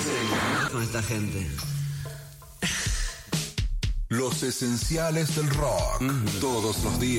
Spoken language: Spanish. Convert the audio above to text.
con esta gente. Los esenciales del rock. Todos los días.